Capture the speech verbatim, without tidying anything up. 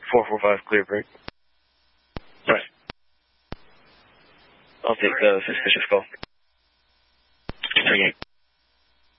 four four five, clear break. Right. I'll take the suspicious call.